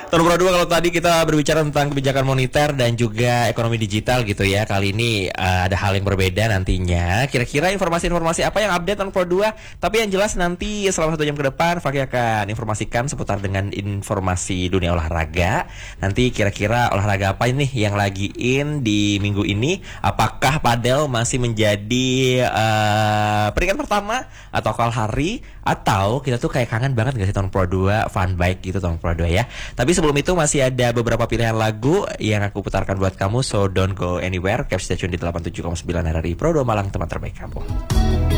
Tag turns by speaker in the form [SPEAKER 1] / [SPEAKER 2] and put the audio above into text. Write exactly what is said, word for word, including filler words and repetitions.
[SPEAKER 1] Tahun Pro dua, kalau tadi kita berbicara tentang kebijakan moneter dan juga ekonomi digital gitu ya. Kali ini uh, ada hal yang berbeda nantinya. Kira-kira informasi-informasi apa yang update tahun Pro dua? Tapi yang jelas nanti selama satu jam ke depan Fakih akan informasikan seputar dengan informasi dunia olahraga. Nanti kira-kira olahraga apa ini yang lagi in di minggu ini? Apakah padel masih menjadi uh, peringkat pertama atau kalah hari? Atau kita tuh kayak kangen banget gak sih tahun Pro dua, fun bike gitu tahun Pro dua ya. Tapi sebelum itu masih ada beberapa pilihan lagu yang aku putarkan buat kamu. So don't go anywhere. Keep stay tune di delapan puluh tujuh koma sembilan R R I Pro dua Malang, teman terbaik kamu.